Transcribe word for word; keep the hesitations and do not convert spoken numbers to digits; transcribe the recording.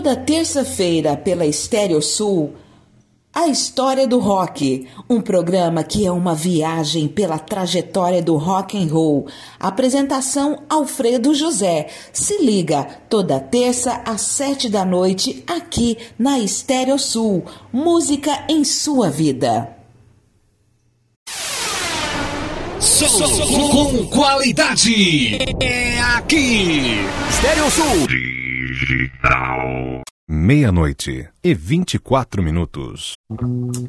Toda terça-feira pela Estéreo Sul, A História do Rock, um programa que é uma viagem pela trajetória do rock and roll. Apresentação Alfredo José. Se liga, toda terça às sete da noite, aqui na Estéreo Sul. Música em sua vida. Som com qualidade. É aqui. Estéreo Sul. Digital. Meia-noite e vinte e quatro minutos.